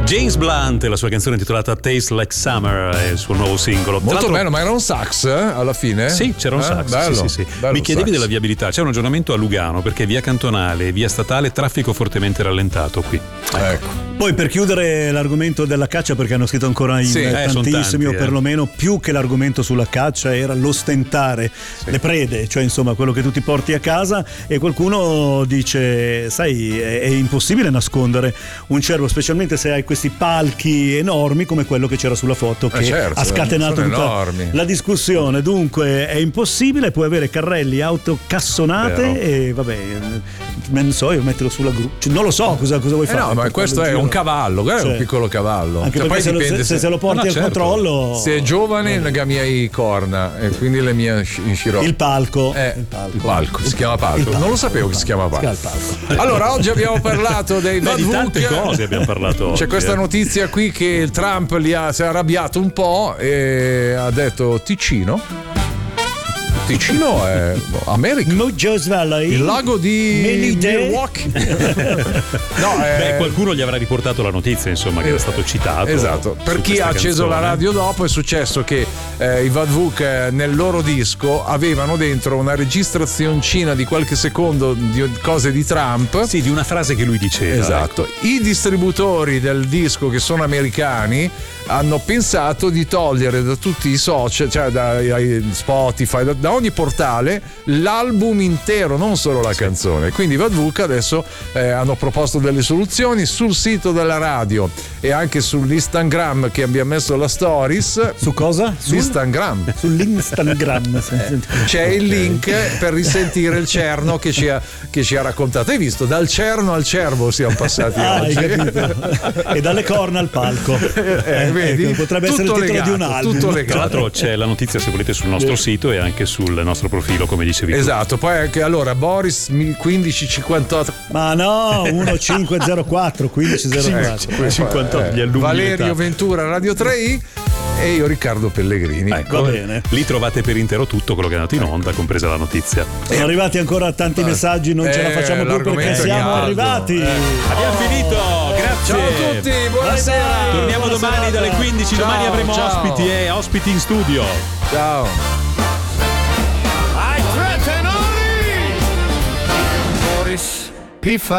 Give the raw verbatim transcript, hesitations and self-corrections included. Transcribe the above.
James Blunt e la sua canzone intitolata Taste Like Summer è il suo nuovo singolo. Molto bello, ma era un sax eh, alla fine? Sì, c'era un eh? sax. Bello, sì, sì, sì. Mi chiedevi sax. della viabilità, c'è un aggiornamento a Lugano perché via cantonale, via statale, traffico fortemente rallentato qui. Ecco. ecco. Poi per chiudere l'argomento della caccia, perché hanno scritto ancora in sì, eh, eh, tantissimi, tanti, o eh. perlomeno più che l'argomento sulla caccia era l'ostentare sì. le prede, cioè insomma quello che tu ti porti a casa, e qualcuno dice sai è, è impossibile nascondere un cervo, specialmente se hai questi palchi enormi come quello che c'era sulla foto che eh certo, ha scatenato tutta enormi. la discussione. Dunque è impossibile, puoi avere carrelli, auto cassonate. Vero. E vabbè, non so, io metterlo sulla gru, cioè, non lo so cosa, cosa vuoi eh fare. No, ma questo è un cavallo, guarda, cioè, è un piccolo cavallo. Anche cioè, perché poi se, dipende lo, se, se, se lo porti no, al certo. controllo. Se è giovane, le mie corna e quindi le mie scirò. Il palco. Eh, il palco. Il palco, si chiama palco. palco. Non lo sapevo che si chiama palco. Si chiama palco. Allora, oggi abbiamo parlato dei Beh, di tante cose abbiamo parlato. C'è oggi, questa eh. notizia qui che il Trump li ha, si è arrabbiato un po' e ha detto Ticino. Ticino è America. Mojos Valley. Il lago di Melite. Milwaukee. no, è... Beh, qualcuno gli avrà riportato la notizia, insomma, che era stato citato. Esatto. Per chi ha acceso canzone. la radio dopo, è successo che eh, i Vadvuk eh, nel loro disco avevano dentro una registrazioncina di qualche secondo di cose di Trump. Sì, di una frase che lui diceva. Esatto. Ecco. I distributori del disco, che sono americani, hanno pensato di togliere da tutti i social, cioè da Spotify, da, da ogni portale, l'album intero, non solo la canzone. Quindi i Vadvuk adesso eh, hanno proposto delle soluzioni sul sito della radio e anche sull'Instagram che abbiamo messo la stories. Su cosa? Sull'Instagram. Sull'Instagram. C'è il link per risentire il Cerno che ci ha, che ci ha raccontato. Hai visto? Dal Cerno al Cervo siamo passati ah, oggi. Hai capito. E dalle corna al palco. Eh, vedi? Ecco, potrebbe essere il titolo legato, di un album. Tutto Tra legato. l'altro c'è la notizia, se volete, sul nostro sito e anche sul nostro profilo, come dicevi tu. Esatto, poi anche allora Boris quindici cinquantotto. Ma no, quindici zero quattro quindici zero quattro cinquantotto eh, gli alunni Valerio Ventura, Radio tre i, e io Riccardo Pellegrini. Ecco, va bene. Lì trovate per intero tutto quello che è andato in onda, compresa la notizia. Sono arrivati ancora tanti messaggi, non eh, ce la facciamo più perché l'argomento è siamo caldo. arrivati. Eh. Abbiamo finito, grazie. Ciao a tutti, buonasera. Torniamo Buona domani serata. dalle quindici, Ciao, domani avremo ciao. ospiti e eh, ospiti in studio. Ciao. Ai tre tenori! Boris P.